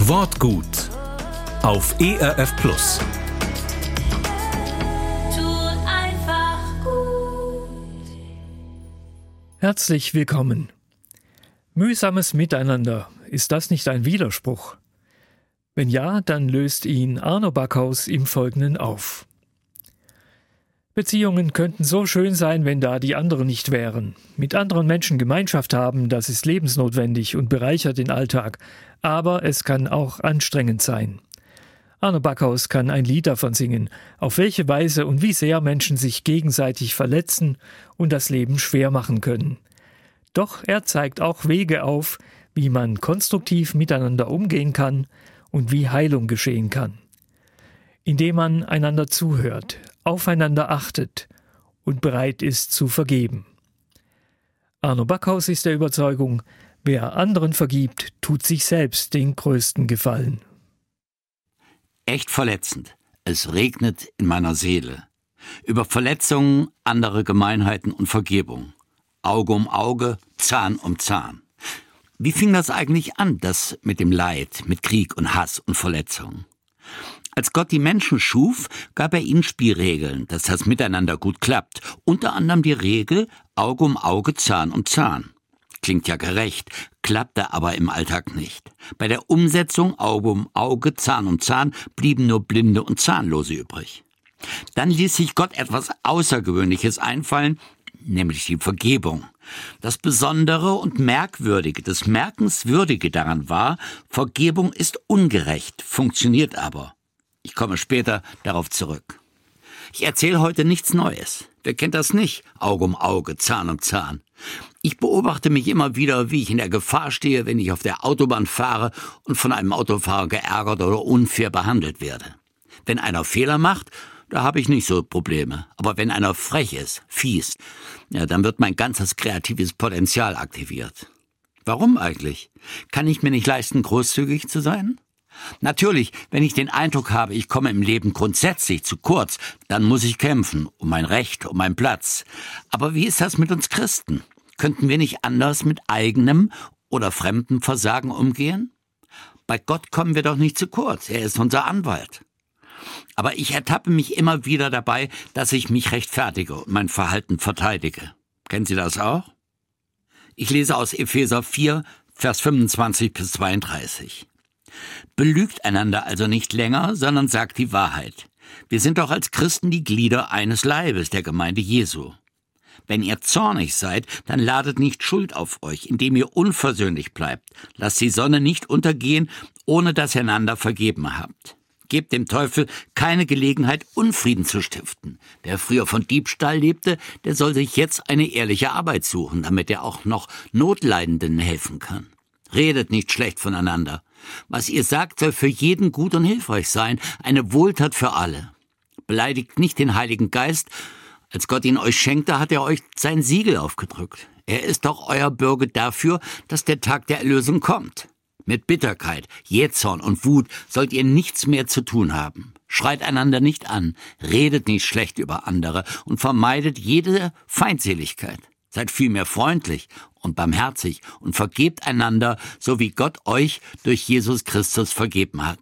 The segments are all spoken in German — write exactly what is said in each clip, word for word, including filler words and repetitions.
Wortgut auf E R F Plus. Tut einfach gut. Herzlich willkommen. Mühsames Miteinander, ist das nicht ein Widerspruch? Wenn ja, dann löst ihn Arno Backhaus im Folgenden auf. Beziehungen könnten so schön sein, wenn da die anderen nicht wären. Mit anderen Menschen Gemeinschaft haben, das ist lebensnotwendig und bereichert den Alltag. Aber es kann auch anstrengend sein. Arno Backhaus kann ein Lied davon singen, auf welche Weise und wie sehr Menschen sich gegenseitig verletzen und das Leben schwer machen können. Doch er zeigt auch Wege auf, wie man konstruktiv miteinander umgehen kann und wie Heilung geschehen kann. Indem man einander zuhört, aufeinander achtet und bereit ist zu vergeben. Arno Backhaus ist der Überzeugung, wer anderen vergibt, tut sich selbst den größten Gefallen. Echt verletzend. Es regnet in meiner Seele. Über Verletzungen, andere Gemeinheiten und Vergebung. Auge um Auge, Zahn um Zahn. Wie fing das eigentlich an, das mit dem Leid, mit Krieg und Hass und Verletzungen? Als Gott die Menschen schuf, gab er ihnen Spielregeln, dass das Miteinander gut klappt. Unter anderem die Regel Auge um Auge, Zahn um Zahn. Klingt ja gerecht, klappte aber im Alltag nicht. Bei der Umsetzung Auge um Auge, Zahn um Zahn blieben nur Blinde und Zahnlose übrig. Dann ließ sich Gott etwas Außergewöhnliches einfallen, nämlich die Vergebung. Das Besondere und Merkwürdige, das Merkenswürdige daran war, Vergebung ist ungerecht, funktioniert aber. Ich komme später darauf zurück. Ich erzähle heute nichts Neues. Wer kennt das nicht? Auge um Auge, Zahn um Zahn. Ich beobachte mich immer wieder, wie ich in der Gefahr stehe, wenn ich auf der Autobahn fahre und von einem Autofahrer geärgert oder unfair behandelt werde. Wenn einer Fehler macht, da habe ich nicht so Probleme. Aber wenn einer frech ist, fies, ja, dann wird mein ganzes kreatives Potenzial aktiviert. Warum eigentlich? Kann ich mir nicht leisten, großzügig zu sein? Natürlich, wenn ich den Eindruck habe, ich komme im Leben grundsätzlich zu kurz, dann muss ich kämpfen, um mein Recht, um meinen Platz. Aber wie ist das mit uns Christen? Könnten wir nicht anders mit eigenem oder fremdem Versagen umgehen? Bei Gott kommen wir doch nicht zu kurz, er ist unser Anwalt. Aber ich ertappe mich immer wieder dabei, dass ich mich rechtfertige und mein Verhalten verteidige. Kennen Sie das auch? Ich lese aus Epheser vier, Vers fünfundzwanzig bis zweiunddreißig. Belügt einander also nicht länger, sondern sagt die Wahrheit. Wir sind doch als Christen die Glieder eines Leibes, der Gemeinde Jesu. Wenn ihr zornig seid, dann ladet nicht Schuld auf euch, indem ihr unversöhnlich bleibt. Lasst die Sonne nicht untergehen, ohne dass ihr einander vergeben habt. Gebt dem Teufel keine Gelegenheit, Unfrieden zu stiften. Wer früher von Diebstahl lebte, der soll sich jetzt eine ehrliche Arbeit suchen, damit er auch noch Notleidenden helfen kann. Redet nicht schlecht voneinander. Was ihr sagt, soll für jeden gut und hilfreich sein, eine Wohltat für alle. Beleidigt nicht den Heiligen Geist. Als Gott ihn euch schenkte, hat er euch sein Siegel aufgedrückt. Er ist doch euer Bürger dafür, dass der Tag der Erlösung kommt. Mit Bitterkeit, Jähzorn und Wut sollt ihr nichts mehr zu tun haben. Schreit einander nicht an, redet nicht schlecht über andere und vermeidet jede Feindseligkeit. Seid vielmehr freundlich und barmherzig und vergebt einander, so wie Gott euch durch Jesus Christus vergeben hat.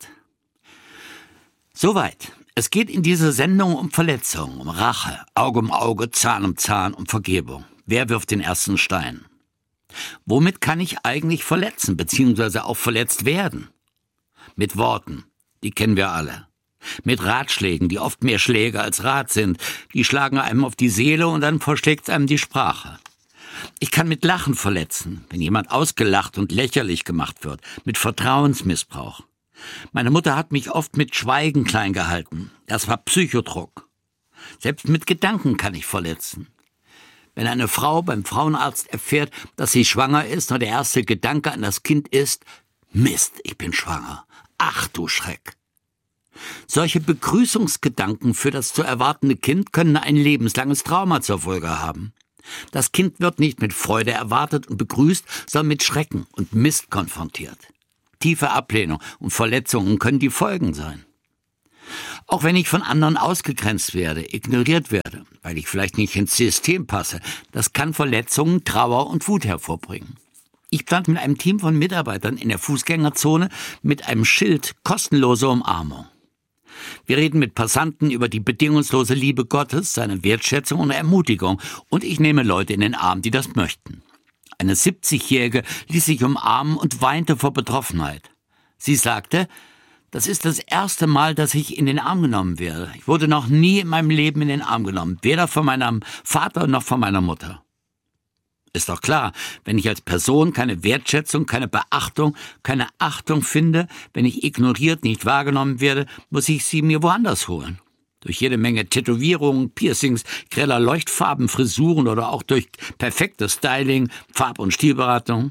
Soweit. Es geht in dieser Sendung um Verletzung, um Rache, Auge um Auge, Zahn um Zahn, um Vergebung. Wer wirft den ersten Stein? Womit kann ich eigentlich verletzen, beziehungsweise auch verletzt werden? Mit Worten, die kennen wir alle. Mit Ratschlägen, die oft mehr Schläge als Rat sind. Die schlagen einem auf die Seele und dann verschlägt einem die Sprache. Ich kann mit Lachen verletzen, wenn jemand ausgelacht und lächerlich gemacht wird, mit Vertrauensmissbrauch. Meine Mutter hat mich oft mit Schweigen klein gehalten. Das war Psychodruck. Selbst mit Gedanken kann ich verletzen. Wenn eine Frau beim Frauenarzt erfährt, dass sie schwanger ist und der erste Gedanke an das Kind ist, Mist, ich bin schwanger. Ach du Schreck. Solche Begrüßungsgedanken für das zu erwartende Kind können ein lebenslanges Trauma zur Folge haben. Das Kind wird nicht mit Freude erwartet und begrüßt, sondern mit Schrecken und Mist konfrontiert. Tiefe Ablehnung und Verletzungen können die Folgen sein. Auch wenn ich von anderen ausgegrenzt werde, ignoriert werde, weil ich vielleicht nicht ins System passe, das kann Verletzungen, Trauer und Wut hervorbringen. Ich stand mit einem Team von Mitarbeitern in der Fußgängerzone mit einem Schild kostenlose Umarmung. Wir reden mit Passanten über die bedingungslose Liebe Gottes, seine Wertschätzung und Ermutigung, und ich nehme Leute in den Arm, die das möchten. Eine siebzigjährige ließ sich umarmen und weinte vor Betroffenheit. Sie sagte, das ist das erste Mal, dass ich in den Arm genommen werde. Ich wurde noch nie in meinem Leben in den Arm genommen, weder von meinem Vater noch von meiner Mutter. Ist doch klar, wenn ich als Person keine Wertschätzung, keine Beachtung, keine Achtung finde, wenn ich ignoriert, nicht wahrgenommen werde, muss ich sie mir woanders holen. Durch jede Menge Tätowierungen, Piercings, greller Leuchtfarben, Frisuren oder auch durch perfektes Styling, Farb- und Stilberatung.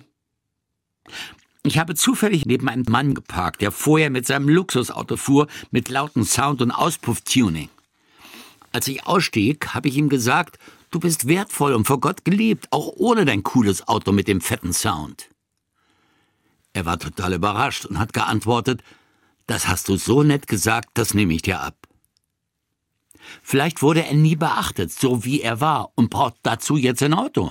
Ich habe zufällig neben einem Mann geparkt, der vorher mit seinem Luxusauto fuhr, mit lautem Sound und Auspuff-Tuning. Als ich ausstieg, habe ich ihm gesagt, du bist wertvoll und vor Gott geliebt, auch ohne dein cooles Auto mit dem fetten Sound. Er war total überrascht und hat geantwortet, das hast du so nett gesagt, das nehme ich dir ab. Vielleicht wurde er nie beachtet, so wie er war, und braucht dazu jetzt ein Auto.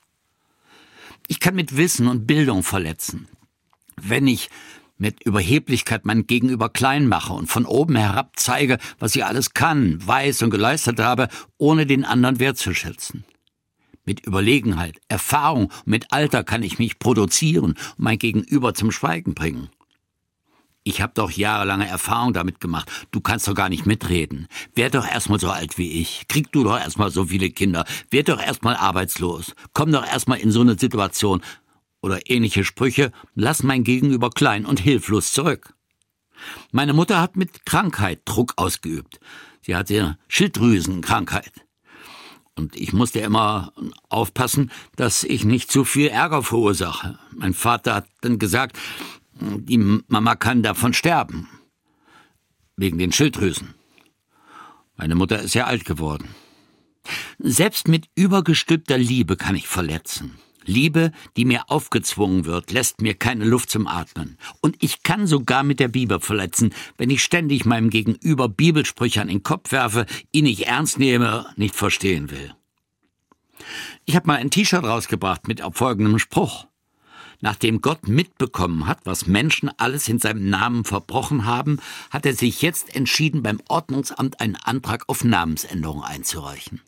Ich kann mit Wissen und Bildung verletzen. Wenn ich mit Überheblichkeit mein Gegenüber klein mache und von oben herab zeige, was ich alles kann, weiß und geleistet habe, ohne den anderen wertzuschätzen. Mit Überlegenheit, Erfahrung und mit Alter kann ich mich produzieren und mein Gegenüber zum Schweigen bringen. Ich habe doch jahrelange Erfahrung damit gemacht. Du kannst doch gar nicht mitreden. Werd doch erstmal so alt wie ich. Krieg du doch erstmal so viele Kinder. Werd doch erstmal arbeitslos. Komm doch erstmal in so eine Situation. Oder ähnliche Sprüche, lass mein Gegenüber klein und hilflos zurück. Meine Mutter hat mit Krankheit Druck ausgeübt. Sie hatte Schilddrüsenkrankheit. Und ich musste immer aufpassen, dass ich nicht zu viel Ärger verursache. Mein Vater hat dann gesagt, die Mama kann davon sterben. Wegen den Schilddrüsen. Meine Mutter ist ja alt geworden. Selbst mit übergestülpter Liebe kann ich verletzen. Liebe, die mir aufgezwungen wird, lässt mir keine Luft zum Atmen. Und ich kann sogar mit der Bibel verletzen, wenn ich ständig meinem Gegenüber Bibelsprüche an den Kopf werfe, ihn nicht ernst nehme, nicht verstehen will. Ich habe mal ein T-Shirt rausgebracht mit folgendem Spruch. Nachdem Gott mitbekommen hat, was Menschen alles in seinem Namen verbrochen haben, hat er sich jetzt entschieden, beim Ordnungsamt einen Antrag auf Namensänderung einzureichen.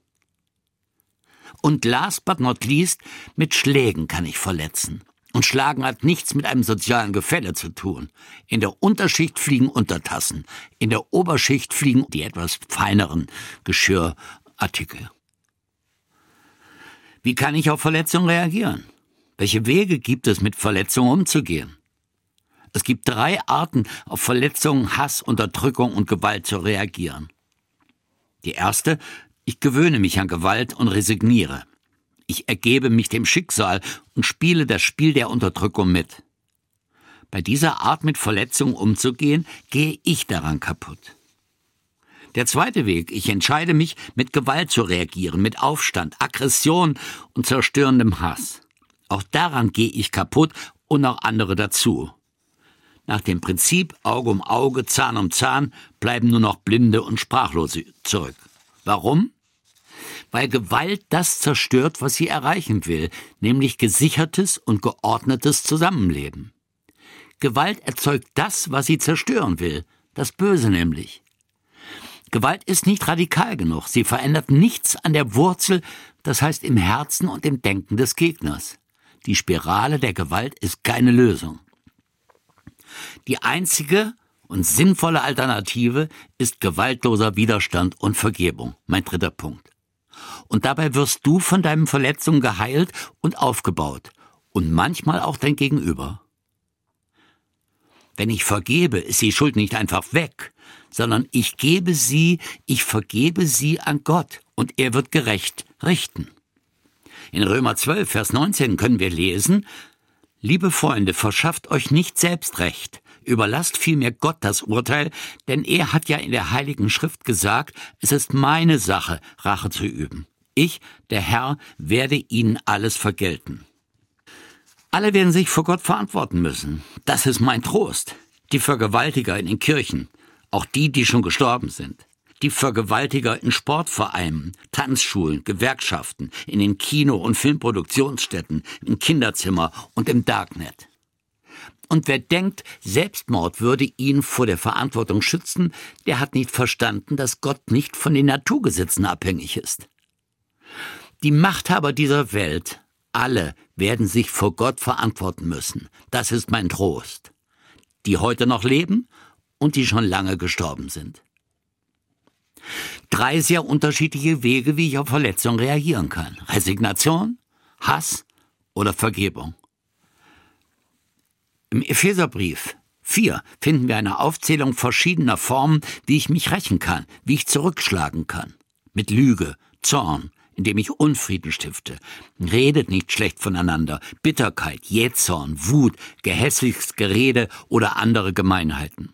Und last but not least, mit Schlägen kann ich verletzen. Und Schlagen hat nichts mit einem sozialen Gefälle zu tun. In der Unterschicht fliegen Untertassen, in der Oberschicht fliegen die etwas feineren Geschirrartikel. Wie kann ich auf Verletzungen reagieren? Welche Wege gibt es, mit Verletzungen umzugehen? Es gibt drei Arten, auf Verletzungen, Hass, Unterdrückung und Gewalt zu reagieren. Die erste: Ich gewöhne mich an Gewalt und resigniere. Ich ergebe mich dem Schicksal und spiele das Spiel der Unterdrückung mit. Bei dieser Art, mit Verletzungen umzugehen, gehe ich daran kaputt. Der zweite Weg: Ich entscheide mich, mit Gewalt zu reagieren, mit Aufstand, Aggression und zerstörendem Hass. Auch daran gehe ich kaputt und auch andere dazu. Nach dem Prinzip Auge um Auge, Zahn um Zahn bleiben nur noch Blinde und Sprachlose zurück. Warum? Weil Gewalt das zerstört, was sie erreichen will, nämlich gesichertes und geordnetes Zusammenleben. Gewalt erzeugt das, was sie zerstören will, das Böse nämlich. Gewalt ist nicht radikal genug, sie verändert nichts an der Wurzel, das heißt im Herzen und im Denken des Gegners. Die Spirale der Gewalt ist keine Lösung. Die einzige und sinnvolle Alternative ist gewaltloser Widerstand und Vergebung, mein dritter Punkt. Und dabei wirst du von deinen Verletzungen geheilt und aufgebaut und manchmal auch dein Gegenüber. Wenn ich vergebe, ist die Schuld nicht einfach weg, sondern ich gebe sie, ich vergebe sie an Gott und er wird gerecht richten. In Römer zwölf, Vers neunzehn können wir lesen: Liebe Freunde, verschafft euch nicht selbst Recht, überlasst vielmehr Gott das Urteil, denn er hat ja in der Heiligen Schrift gesagt, es ist meine Sache, Rache zu üben. Ich, der Herr, werde ihnen alles vergelten. Alle werden sich vor Gott verantworten müssen. Das ist mein Trost. Die Vergewaltiger in den Kirchen, auch die, die schon gestorben sind. Die Vergewaltiger in Sportvereinen, Tanzschulen, Gewerkschaften, in den Kino- und Filmproduktionsstätten, im Kinderzimmer und im Darknet. Und wer denkt, Selbstmord würde ihn vor der Verantwortung schützen, der hat nicht verstanden, dass Gott nicht von den Naturgesetzen abhängig ist. Die Machthaber dieser Welt, alle, werden sich vor Gott verantworten müssen. Das ist mein Trost. Die heute noch leben und die schon lange gestorben sind. Drei sehr unterschiedliche Wege, wie ich auf Verletzungen reagieren kann. Resignation, Hass oder Vergebung. Im Epheserbrief vier finden wir eine Aufzählung verschiedener Formen, wie ich mich rächen kann, wie ich zurückschlagen kann. Mit Lüge, Zorn, indem ich Unfrieden stifte. Redet nicht schlecht voneinander. Bitterkeit, Jähzorn, Wut, gehässiges Gerede oder andere Gemeinheiten.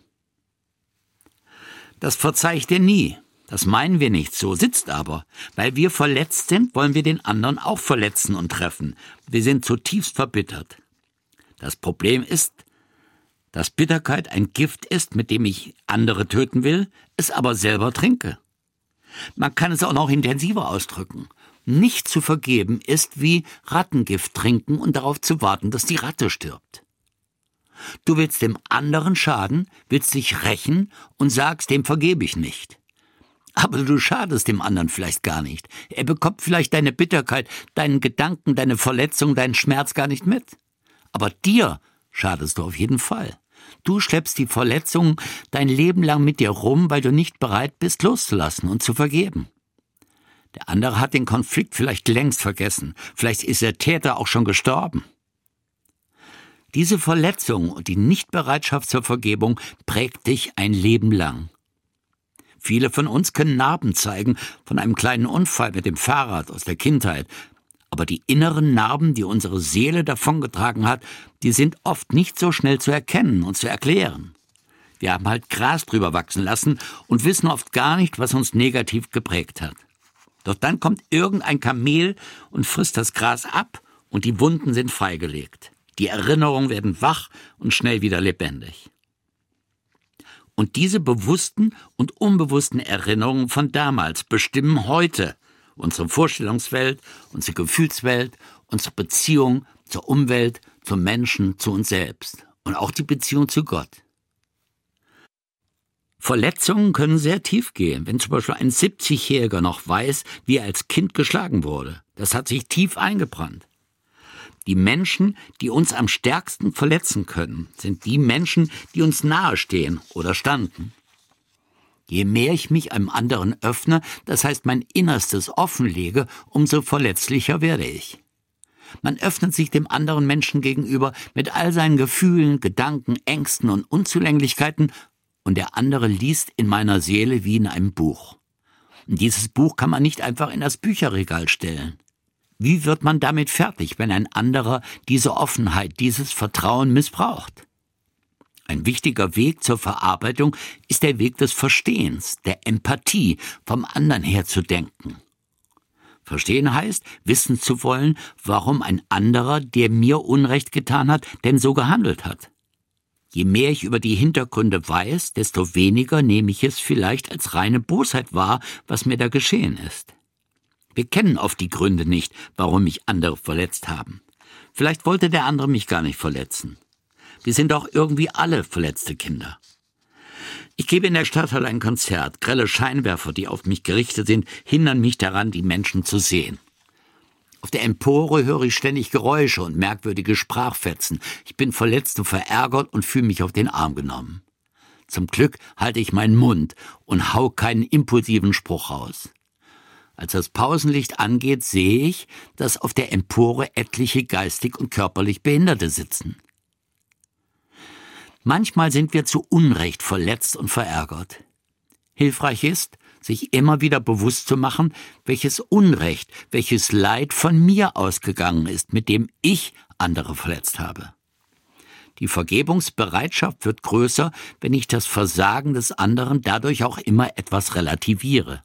Das verzeih ich dir nie. Das meinen wir nicht so, sitzt aber. Weil wir verletzt sind, wollen wir den anderen auch verletzen und treffen. Wir sind zutiefst verbittert. Das Problem ist, dass Bitterkeit ein Gift ist, mit dem ich andere töten will, es aber selber trinke. Man kann es auch noch intensiver ausdrücken. Nicht zu vergeben ist wie Rattengift trinken und darauf zu warten, dass die Ratte stirbt. Du willst dem anderen schaden, willst dich rächen und sagst, dem vergebe ich nicht. Aber du schadest dem anderen vielleicht gar nicht. Er bekommt vielleicht deine Bitterkeit, deinen Gedanken, deine Verletzung, deinen Schmerz gar nicht mit. Aber dir schadest du auf jeden Fall. Du schleppst die Verletzung dein Leben lang mit dir rum, weil du nicht bereit bist, loszulassen und zu vergeben. Der andere hat den Konflikt vielleicht längst vergessen. Vielleicht ist der Täter auch schon gestorben. Diese Verletzung und die Nichtbereitschaft zur Vergebung prägt dich ein Leben lang. Viele von uns können Narben zeigen von einem kleinen Unfall mit dem Fahrrad aus der Kindheit. Aber die inneren Narben, die unsere Seele davongetragen hat, die sind oft nicht so schnell zu erkennen und zu erklären. Wir haben halt Gras drüber wachsen lassen und wissen oft gar nicht, was uns negativ geprägt hat. Doch dann kommt irgendein Kamel und frisst das Gras ab und die Wunden sind freigelegt. Die Erinnerungen werden wach und schnell wieder lebendig. Und diese bewussten und unbewussten Erinnerungen von damals bestimmen heute unsere Vorstellungswelt, unsere Gefühlswelt, unsere Beziehung zur Umwelt, zum Menschen, zu uns selbst und auch die Beziehung zu Gott. Verletzungen können sehr tief gehen, wenn zum Beispiel ein siebzigjähriger noch weiß, wie er als Kind geschlagen wurde. Das hat sich tief eingebrannt. Die Menschen, die uns am stärksten verletzen können, sind die Menschen, die uns nahestehen oder standen. Je mehr ich mich einem anderen öffne, das heißt mein Innerstes offenlege, umso verletzlicher werde ich. Man öffnet sich dem anderen Menschen gegenüber mit all seinen Gefühlen, Gedanken, Ängsten und Unzulänglichkeiten und der andere liest in meiner Seele wie in einem Buch. Und dieses Buch kann man nicht einfach in das Bücherregal stellen. Wie wird man damit fertig, wenn ein anderer diese Offenheit, dieses Vertrauen missbraucht? Ein wichtiger Weg zur Verarbeitung ist der Weg des Verstehens, der Empathie, vom anderen her zu denken. Verstehen heißt, wissen zu wollen, warum ein anderer, der mir Unrecht getan hat, denn so gehandelt hat. Je mehr ich über die Hintergründe weiß, desto weniger nehme ich es vielleicht als reine Bosheit wahr, was mir da geschehen ist. Wir kennen oft die Gründe nicht, warum mich andere verletzt haben. Vielleicht wollte der andere mich gar nicht verletzen. Wir sind doch irgendwie alle verletzte Kinder. Ich gebe in der Stadthalle ein Konzert. Grelle Scheinwerfer, die auf mich gerichtet sind, hindern mich daran, die Menschen zu sehen. Auf der Empore höre ich ständig Geräusche und merkwürdige Sprachfetzen. Ich bin verletzt und verärgert und fühle mich auf den Arm genommen. Zum Glück halte ich meinen Mund und hau keinen impulsiven Spruch raus. Als das Pausenlicht angeht, sehe ich, dass auf der Empore etliche geistig und körperlich Behinderte sitzen. Manchmal sind wir zu Unrecht verletzt und verärgert. Hilfreich ist, sich immer wieder bewusst zu machen, welches Unrecht, welches Leid von mir ausgegangen ist, mit dem ich andere verletzt habe. Die Vergebungsbereitschaft wird größer, wenn ich das Versagen des anderen dadurch auch immer etwas relativiere.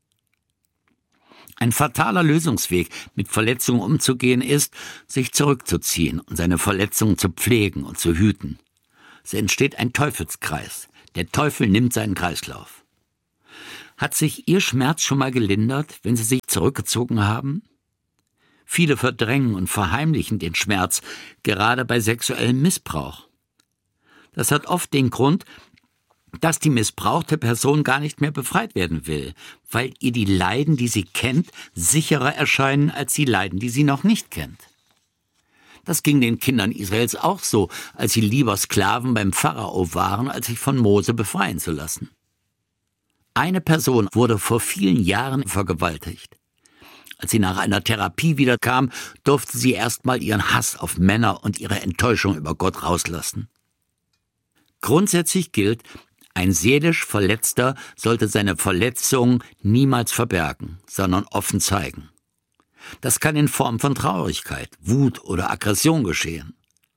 Ein fataler Lösungsweg, mit Verletzungen umzugehen, ist, sich zurückzuziehen und seine Verletzungen zu pflegen und zu hüten. Es entsteht ein Teufelskreis. Der Teufel nimmt seinen Kreislauf. Hat sich Ihr Schmerz schon mal gelindert, wenn Sie sich zurückgezogen haben? Viele verdrängen und verheimlichen den Schmerz, gerade bei sexuellem Missbrauch. Das hat oft den Grund, dass die missbrauchte Person gar nicht mehr befreit werden will, weil ihr die Leiden, die sie kennt, sicherer erscheinen als die Leiden, die sie noch nicht kennt. Das ging den Kindern Israels auch so, als sie lieber Sklaven beim Pharao waren, als sich von Mose befreien zu lassen. Eine Person wurde vor vielen Jahren vergewaltigt. Als sie nach einer Therapie wiederkam, durfte sie erstmal ihren Hass auf Männer und ihre Enttäuschung über Gott rauslassen. Grundsätzlich gilt, ein seelisch Verletzter sollte seine Verletzung niemals verbergen, sondern offen zeigen. Das kann in Form von Traurigkeit, Wut oder Aggression geschehen.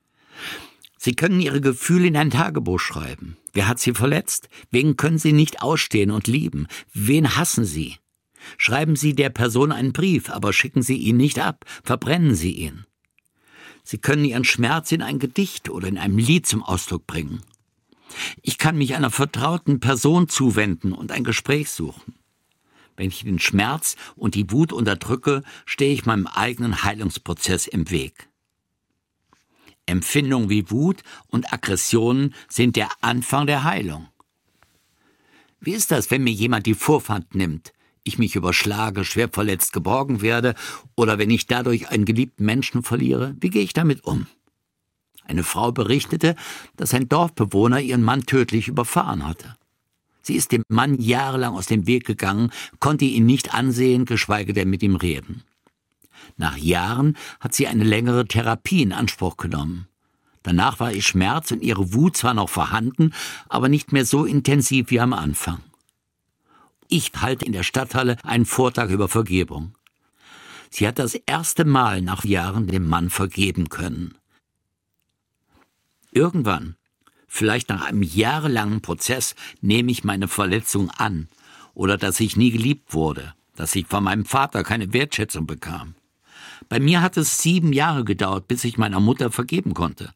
Sie können Ihre Gefühle in ein Tagebuch schreiben. Wer hat Sie verletzt? Wen können Sie nicht ausstehen und lieben? Wen hassen Sie? Schreiben Sie der Person einen Brief, aber schicken Sie ihn nicht ab, verbrennen Sie ihn. Sie können Ihren Schmerz in ein Gedicht oder in einem Lied zum Ausdruck bringen. Ich kann mich einer vertrauten Person zuwenden und ein Gespräch suchen. Wenn ich den Schmerz und die Wut unterdrücke, stehe ich meinem eigenen Heilungsprozess im Weg. Empfindungen wie Wut und Aggressionen sind der Anfang der Heilung. Wie ist das, wenn mir jemand die Vorfahrt nimmt, ich mich überschlage, schwer verletzt geborgen werde oder wenn ich dadurch einen geliebten Menschen verliere? Wie gehe ich damit um? Eine Frau berichtete, dass ein Dorfbewohner ihren Mann tödlich überfahren hatte. Sie ist dem Mann jahrelang aus dem Weg gegangen, konnte ihn nicht ansehen, geschweige denn mit ihm reden. Nach Jahren hat sie eine längere Therapie in Anspruch genommen. Danach war ihr Schmerz und ihre Wut zwar noch vorhanden, aber nicht mehr so intensiv wie am Anfang. Ich halte in der Stadthalle einen Vortrag über Vergebung. Sie hat das erste Mal nach Jahren dem Mann vergeben können. Irgendwann, vielleicht nach einem jahrelangen Prozess, nehme ich meine Verletzung an oder dass ich nie geliebt wurde, dass ich von meinem Vater keine Wertschätzung bekam. Bei mir hat es sieben Jahre gedauert, bis ich meiner Mutter vergeben konnte.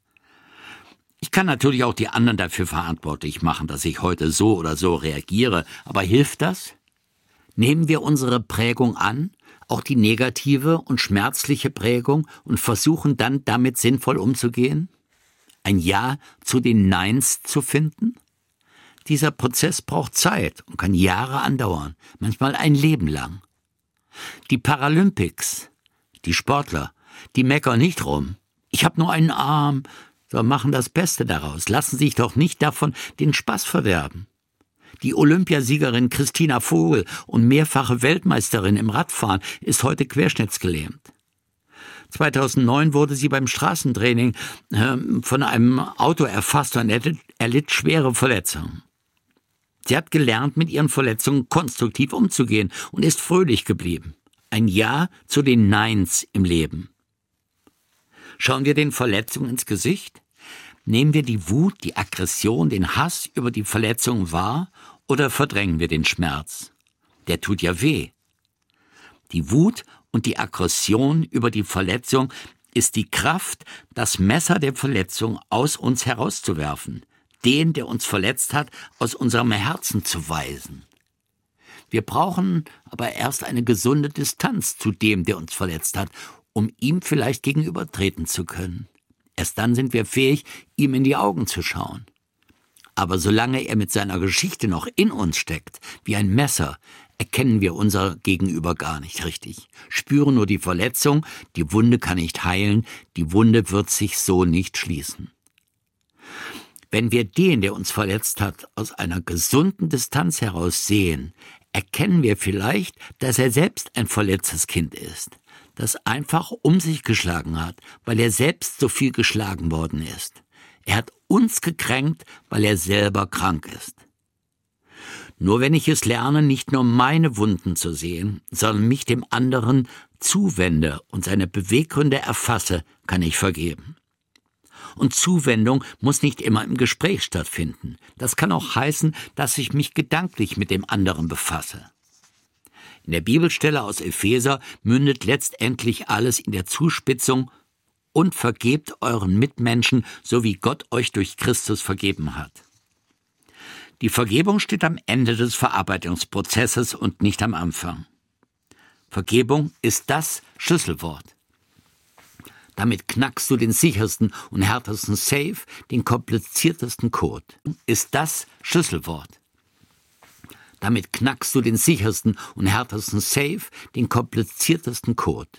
Ich kann natürlich auch die anderen dafür verantwortlich machen, dass ich heute so oder so reagiere, aber hilft das? Nehmen wir unsere Prägung an, auch die negative und schmerzliche Prägung, und versuchen dann damit sinnvoll umzugehen? Ein Ja zu den Neins zu finden? Dieser Prozess braucht Zeit und kann Jahre andauern, manchmal ein Leben lang. Die Paralympics, die Sportler, die meckern nicht rum. Ich habe nur einen Arm, sondern machen das Beste daraus, lassen sich doch nicht davon den Spaß verderben. Die Olympiasiegerin Christina Vogel und mehrfache Weltmeisterin im Radfahren ist heute querschnittsgelähmt. zweitausendneun wurde sie beim Straßentraining äh, von einem Auto erfasst und erlitt, erlitt schwere Verletzungen. Sie hat gelernt, mit ihren Verletzungen konstruktiv umzugehen und ist fröhlich geblieben. Ein Ja zu den Neins im Leben. Schauen wir den Verletzungen ins Gesicht? Nehmen wir die Wut, die Aggression, den Hass über die Verletzung wahr oder verdrängen wir den Schmerz? Der tut ja weh. Die Wut und die Aggression über die Verletzung ist die Kraft, das Messer der Verletzung aus uns herauszuwerfen, den, der uns verletzt hat, aus unserem Herzen zu weisen. Wir brauchen aber erst eine gesunde Distanz zu dem, der uns verletzt hat, um ihm vielleicht gegenübertreten zu können. Erst dann sind wir fähig, ihm in die Augen zu schauen. Aber solange er mit seiner Geschichte noch in uns steckt, wie ein Messer, erkennen wir unser Gegenüber gar nicht richtig, spüren nur die Verletzung, die Wunde kann nicht heilen, die Wunde wird sich so nicht schließen. Wenn wir den, der uns verletzt hat, aus einer gesunden Distanz heraus sehen, erkennen wir vielleicht, dass er selbst ein verletztes Kind ist, das einfach um sich geschlagen hat, weil er selbst so viel geschlagen worden ist. Er hat uns gekränkt, weil er selber krank ist. Nur wenn ich es lerne, nicht nur meine Wunden zu sehen, sondern mich dem anderen zuwende und seine Beweggründe erfasse, kann ich vergeben. Und Zuwendung muss nicht immer im Gespräch stattfinden. Das kann auch heißen, dass ich mich gedanklich mit dem anderen befasse. In der Bibelstelle aus Epheser mündet letztendlich alles in der Zuspitzung: und vergebt euren Mitmenschen, so wie Gott euch durch Christus vergeben hat. Die Vergebung steht am Ende des Verarbeitungsprozesses und nicht am Anfang. Vergebung ist das Schlüsselwort. Damit knackst du den sichersten und härtesten Safe, den kompliziertesten Code. Ist das Schlüsselwort. Damit knackst du den sichersten und härtesten Safe, den kompliziertesten Code.